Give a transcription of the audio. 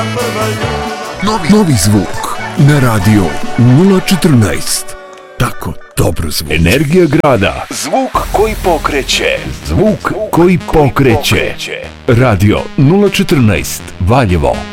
Novi zvuk na radio 014. Tako dobro zvuči. Energija grada. Zvuk koji pokreće. Zvuk koji pokreće. Radio 014 Valjevo.